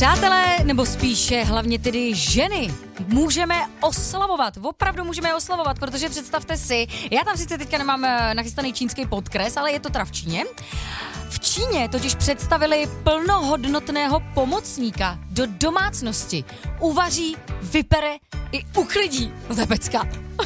Přátelé, nebo spíše hlavně tedy ženy, můžeme oslavovat, opravdu můžeme oslavovat, protože představte si, já tam sice teďka nemám nachystaný čínský podkres, ale je to teda v Číně. V Číně totiž představili plnohodnotného pomocníka do domácnosti. Uvaří, vypere i uklidí. No to je pecka.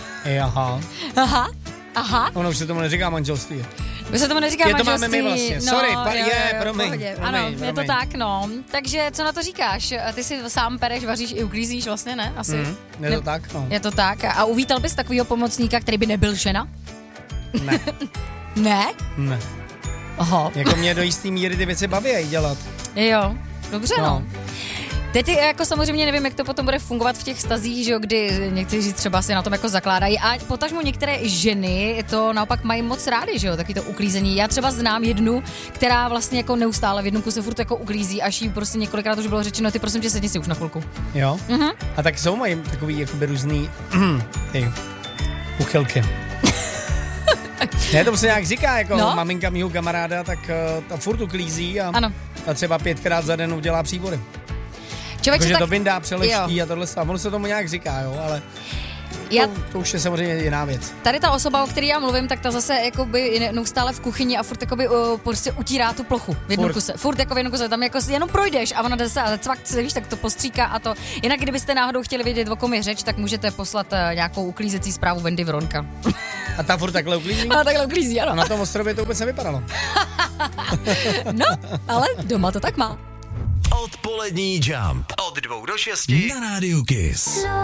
Aha. Ono už se tomu neříká manželství. Už se tomu neříká manželství. To máme my vlastně. Sorry, promiň. Ano, je to tak, no. Takže co na to říkáš? Ty si sám pereš, vaříš i uklízíš vlastně, ne? Asi. Je to tak, no. Je to tak. A uvítal bys takovýho pomocníka, který by nebyl žena? Ne. Ne? Ne. Aha. Jako mě do jistý míry ty věci baví dělat. Jo, dobře no. Teď jako samozřejmě nevím, jak to potom bude fungovat v těch vztazích, že jo, kdy někteří třeba si na tom jako zakládají a potažmo některé ženy to naopak mají moc rády, že jo, taky to uklízení. Já třeba znám jednu, která vlastně jako neustále v jednom kuse furt jako uklízí, až jí prostě několikrát už bylo řečeno, ty prosím tě sedni si už na chvilku. Jo? A tak jsou mají takový jakoby různý uchylky. Ne, to se nějak říká, jako maminka mýho kamaráda, tak ta furt uklízí a třeba 5krát za den udělá příbory. Jakože tak to vyndá, přeleští a tohle ono se tomu nějak říká, jo, ale to už je samozřejmě jiná věc. Tady ta osoba, o který já mluvím, tak ta zase jakoby neustále v kuchyni a furt jakoby prostě utírá tu plochu v jednom kuse. Furt jako v jednom kuse, tam jako jenom projdeš a ona jde se a cvak, víš, tak to postříká a to. Jinak kdybyste náhodou chtěli vědět, o kom je řeč, tak můžete poslat nějakou uklízecí zprávu Wendy Vronka. A ta furt takhle uklízí? Ona takhle uklízí, ano. A na tom ostrově to vůbec nevypadalo. No, ale doma to tak má. Odpolední Jump od 2 do 6 na Rádiu Kiss.